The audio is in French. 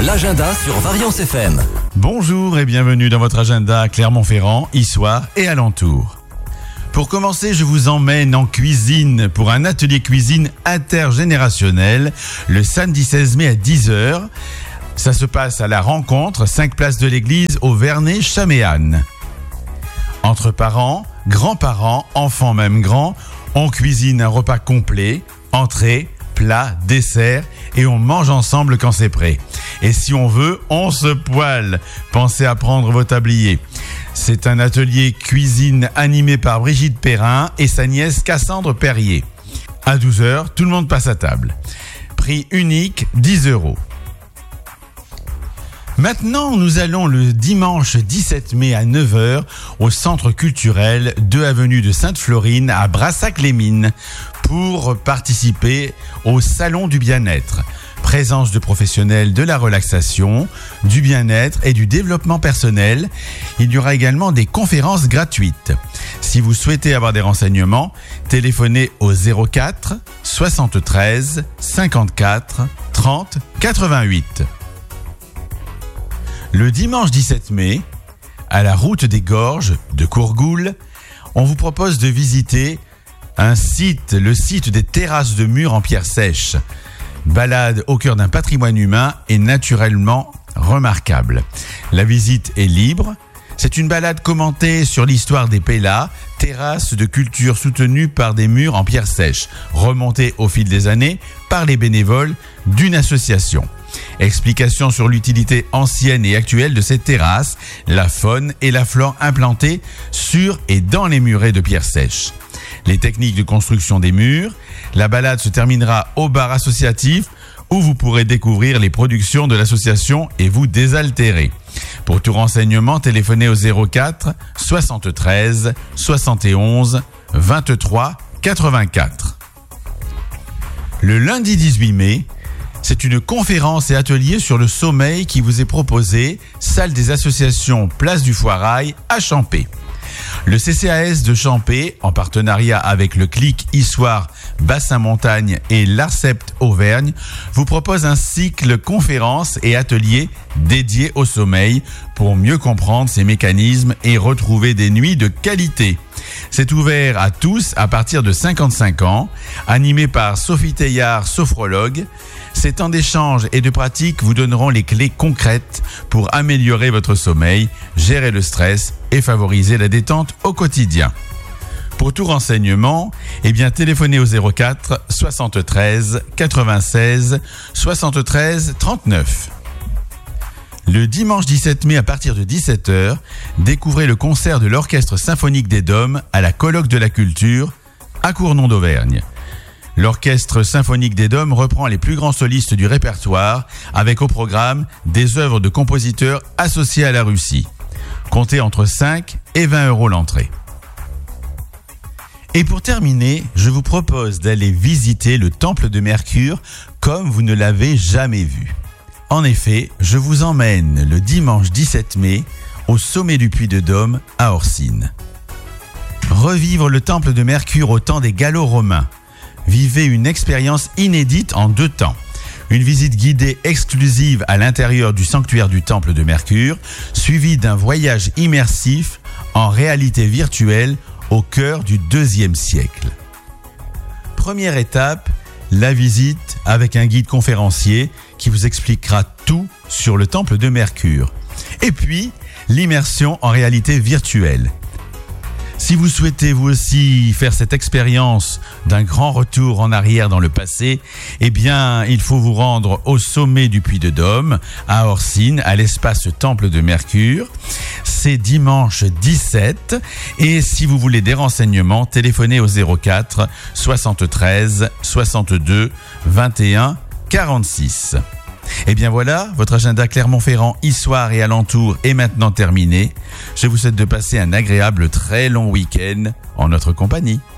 l'agenda sur Variance FM. Bonjour et bienvenue dans votre agenda Clermont-Ferrand, Issoire et alentours. Pour commencer, je vous emmène en cuisine pour un atelier cuisine intergénérationnel le samedi 16 mai à 10h. Ça se passe à la rencontre, 5 places de l'église au Vernet-Chaméanne. Entre parents, grands-parents, enfants même grands, on cuisine un repas complet, entrée, plat, dessert et on mange ensemble quand c'est prêt. Et si on veut, on se poêle. Pensez à prendre vos tabliers. C'est un atelier cuisine animé par Brigitte Perrin et sa nièce Cassandre Perrier. À 12h, tout le monde passe à table. Prix unique, 10 €. Maintenant, nous allons le dimanche 17 mai à 9h au Centre culturel 2 avenue de Sainte-Florine à Brassac-les-Mines pour participer au Salon du bien-être. Présence de professionnels de la relaxation, du bien-être et du développement personnel. Il y aura également des conférences gratuites. Si vous souhaitez avoir des renseignements, téléphonez au 04 73 54 30 88. Le dimanche 17 mai, à la route des Gorges de Courgoul, on vous propose de visiter le site des terrasses de murs en pierre sèche. Balade au cœur d'un patrimoine humain et naturellement remarquable. La visite est libre. C'est une balade commentée sur l'histoire des Pélas, terrasses de culture soutenues par des murs en pierre sèche, remontées au fil des années par les bénévoles d'une association. Explication sur l'utilité ancienne et actuelle de ces terrasses, la faune et la flore implantées sur et dans les murets de pierre sèche. Les techniques de construction des murs. La balade se terminera au bar associatif où vous pourrez découvrir les productions de l'association et vous désaltérer. Pour tout renseignement, téléphonez au 04 73 71 23 84. Le lundi 18 mai, c'est une conférence et atelier sur le sommeil qui vous est proposé, salle des associations Place du Foirail à Champé. Le CCAS de Champé, en partenariat avec le CLIC Issoire Bassin Montagne et l'Arcept Auvergne, vous propose un cycle conférences et ateliers dédiés au sommeil pour mieux comprendre ses mécanismes et retrouver des nuits de qualité. C'est ouvert à tous à partir de 55 ans, animé par Sophie Teillard, sophrologue. Ces temps d'échange et de pratique vous donneront les clés concrètes pour améliorer votre sommeil, gérer le stress et favoriser la détente au quotidien. Pour tout renseignement, téléphonez au 04 73 96 73 39. Le dimanche 17 mai à partir de 17h, découvrez le concert de l'Orchestre Symphonique des Dômes à la Colloque de la Culture à Cournon d'Auvergne. L'Orchestre Symphonique des Dômes reprend les plus grands solistes du répertoire avec au programme des œuvres de compositeurs associés à la Russie. Comptez entre 5 et 20 € l'entrée. Et pour terminer, je vous propose d'aller visiter le Temple de Mercure comme vous ne l'avez jamais vu. En effet, je vous emmène le dimanche 17 mai au sommet du Puy de Dôme à Orsine. Revivre le Temple de Mercure au temps des Gallo-Romains. Vivez une expérience inédite en 2 temps. Une visite guidée exclusive à l'intérieur du sanctuaire du Temple de Mercure, suivie d'un voyage immersif en réalité virtuelle au cœur du IIe siècle. Première étape, la visite avec un guide conférencier qui vous expliquera tout sur le Temple de Mercure. Et puis, l'immersion en réalité virtuelle. Si vous souhaitez vous aussi faire cette expérience d'un grand retour en arrière dans le passé, il faut vous rendre au sommet du Puy de Dôme, à Orsine, à l'espace Temple de Mercure. C'est dimanche 17. Et si vous voulez des renseignements, téléphonez au 04 73 62 21 46. Voilà, votre agenda Clermont-Ferrand, Issoire et alentours est maintenant terminé. Je vous souhaite de passer un agréable très long week-end en notre compagnie.